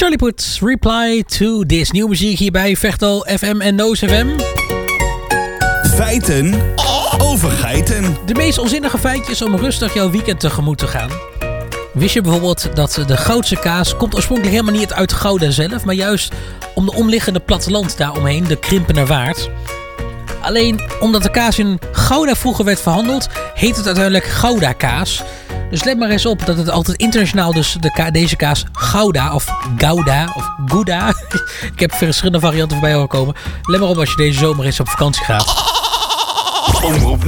Charlie Puth, Reply to This. Nieuwe muziek hier bij Vechtal FM en Noos FM. Feiten over geiten. De meest onzinnige feitjes om rustig jouw weekend tegemoet te gaan. Wist je bijvoorbeeld dat de Goudse kaas komt oorspronkelijk helemaal niet uit Gouda zelf, maar juist om de omliggende platteland daaromheen, de Krimpenerwaard. Alleen omdat de kaas in Gouda vroeger werd verhandeld, heet het uiteindelijk Gouda kaas. Dus let maar eens op dat het altijd internationaal dus deze kaas Gouda of Gouda of Gouda. Ik heb verschillende varianten voorbij horen komen. Let maar op als je deze zomer eens op vakantie gaat.